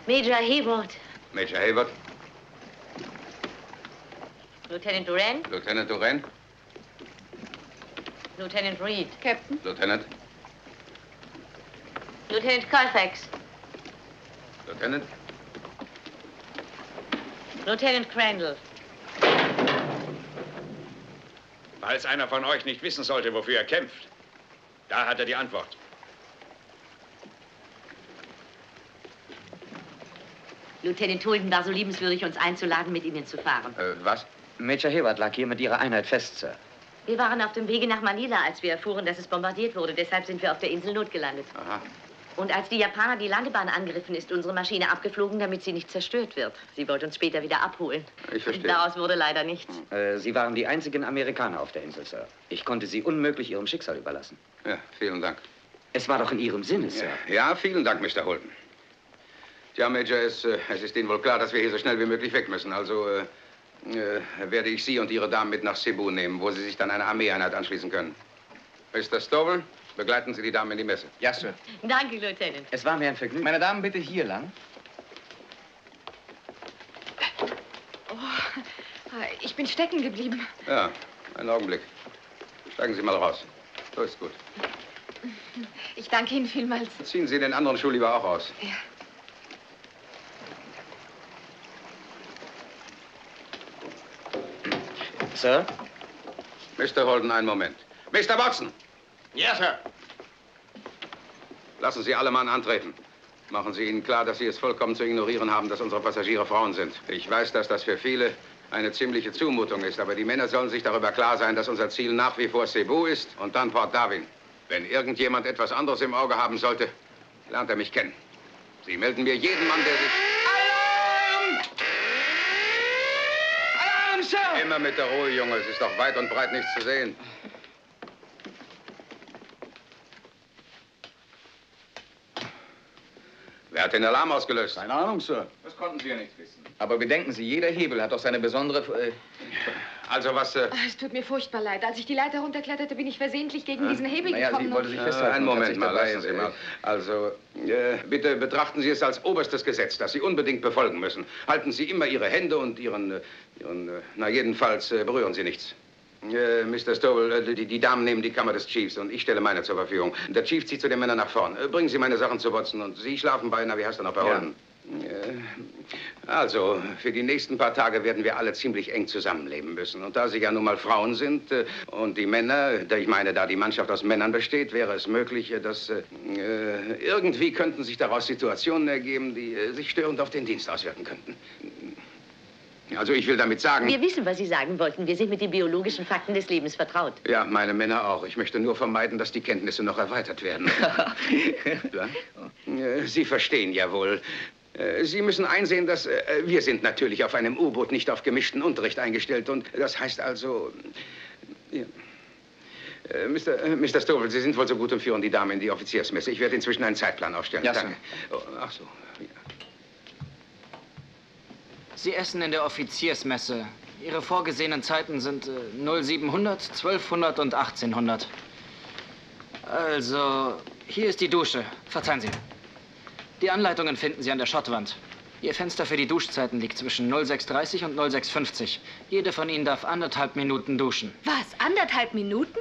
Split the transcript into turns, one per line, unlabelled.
Major Hayward.
Major Hayward.
Lieutenant Duran.
Lieutenant Duran.
Lieutenant Reed.
Captain.
Lieutenant.
Lieutenant Colfax.
Lieutenant.
Lieutenant Crandall.
Falls einer von euch nicht wissen sollte, wofür er kämpft, da hat er die Antwort.
Lieutenant Holden war so liebenswürdig, uns einzuladen, mit Ihnen zu fahren.
Was?
Major Hayward lag hier mit Ihrer Einheit fest, Sir.
Wir waren auf dem Wege nach Manila, als wir erfuhren, dass es bombardiert wurde. Deshalb sind wir auf der Insel Not gelandet.
Aha.
Und als die Japaner die Landebahn angriffen, ist unsere Maschine abgeflogen, damit sie nicht zerstört wird. Sie wollte uns später wieder abholen.
Ich verstehe.
Daraus wurde leider nichts.
Sie waren die einzigen Amerikaner auf der Insel, Sir. Ich konnte Sie unmöglich Ihrem Schicksal überlassen.
Ja, vielen Dank.
Es war doch in Ihrem Sinne, Sir.
Ja, vielen Dank, Mr. Holden. Tja, Major, es ist Ihnen wohl klar, dass wir hier so schnell wie möglich weg müssen. Also werde ich Sie und Ihre Damen mit nach Cebu nehmen, wo Sie sich dann einer Armeeeinheit anschließen können. Mr. Stovall, begleiten Sie die Damen in die Messe.
Ja, Sir.
Danke, Lieutenant.
Es war mir ein Vergnügen.
Meine Damen, bitte hier lang.
Oh, ich bin stecken geblieben.
Ja, einen Augenblick. Steigen Sie mal raus. So ist gut.
Ich danke Ihnen vielmals.
Ziehen Sie den anderen Schuh lieber auch aus.
Ja.
Sir?
Mr. Holden, einen Moment. Mr. Watson!
Ja, Sir.
Lassen Sie alle Mann antreten. Machen Sie ihnen klar, dass Sie es vollkommen zu ignorieren haben, dass unsere Passagiere Frauen sind. Ich weiß, dass das für viele eine ziemliche Zumutung ist, aber die Männer sollen sich darüber klar sein, dass unser Ziel nach wie vor Cebu ist und dann Port Darwin. Wenn irgendjemand etwas anderes im Auge haben sollte, lernt er mich kennen. Sie melden mir jeden Mann, der sich...
Alarm! Alarm, Sir!
Immer mit der Ruhe, Junge. Es ist doch weit und breit nichts zu sehen. Wer hat den Alarm ausgelöst?
Keine Ahnung, Sir.
Das konnten Sie ja nicht wissen.
Aber bedenken Sie, jeder Hebel hat doch seine besondere...
Also was...
Es tut mir furchtbar leid. Als ich die Leiter runterkletterte, bin ich versehentlich gegen diesen Hebel
Naja,
gekommen.
sie wollte sich festhalten.
einen
und hat
Moment
sich
mal,
dabei,
lassen Sie mal. Also, bitte betrachten Sie es als oberstes Gesetz, das Sie unbedingt befolgen müssen. Halten Sie immer Ihre Hände und na jedenfalls berühren Sie nichts. Mr. Stovall, die Damen nehmen die Kammer des Chiefs und ich stelle meine zur Verfügung. Der Chief zieht zu den Männern nach vorn. Bringen Sie meine Sachen zu Watson und Sie schlafen bei, wie heißt er noch, bei Holden? Also, für die nächsten paar Tage werden wir alle ziemlich eng zusammenleben müssen. Und da Sie ja nun mal Frauen sind und die Männer, ich meine, da die Mannschaft aus Männern besteht, wäre es möglich, dass irgendwie könnten sich daraus Situationen ergeben, die sich störend auf den Dienst auswirken könnten. Also ich will damit sagen...
Wir wissen, was Sie sagen wollten. Wir sind mit den biologischen Fakten des Lebens vertraut.
Ja, meine Männer auch. Ich möchte nur vermeiden, dass die Kenntnisse noch erweitert werden. Ja? Sie verstehen ja wohl. Sie müssen einsehen, dass wir sind natürlich auf einem U-Boot nicht auf gemischten Unterricht eingestellt. Und das heißt also... Ja. Mr. Stovall, Sie sind wohl so gut und führen die Dame in die Offiziersmesse. Ich werde inzwischen einen Zeitplan aufstellen.
Ja,
danke. Oh, ach so. Ja.
Sie essen in der Offiziersmesse. Ihre vorgesehenen Zeiten sind 0700, 1200 und 1800. Also, hier ist die Dusche. Verzeihen Sie. Die Anleitungen finden Sie an der Schottwand. Ihr Fenster für die Duschzeiten liegt zwischen 06:30 und 06:50. Jede von Ihnen darf 1,5 Minuten duschen.
Was? 1,5 Minuten?